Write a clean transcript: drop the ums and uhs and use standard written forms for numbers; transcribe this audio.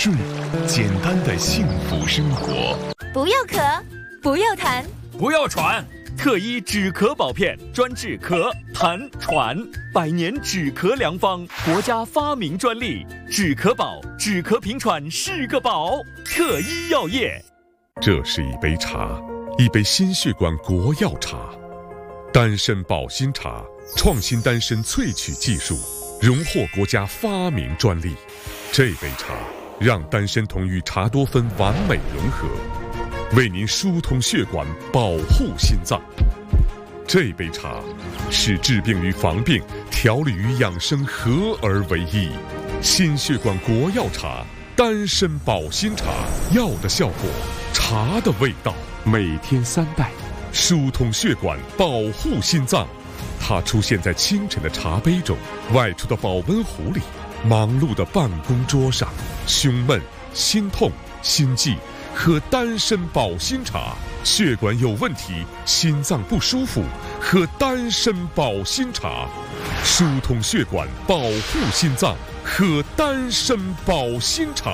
顺，简单的幸福生活。 不要咳，不要痰， 不要喘。特医止咳宝片，专治咳、痰、喘，100年止咳良方，国家发明专利。止咳宝，止咳平喘是个宝。特医药业。 这是一杯茶，一杯心血管国药茶，丹参保心茶，创新丹参萃取技术，荣获国家发明专利。这杯茶让丹参酮与茶多酚完美融合，为您疏通血管，保护心脏。这杯茶使治病与防病、调理与养生合而为一。心血管国药茶，丹参保心茶，药的效果，茶的味道。每天3袋，疏通血管，保护心脏。它出现在清晨的茶杯中，外出的保温壶里，忙碌的办公桌上。胸闷、心痛、心悸，喝丹参保心茶；血管有问题，心脏不舒服，喝丹参保心茶；疏通血管，保护心脏，喝丹参保心茶。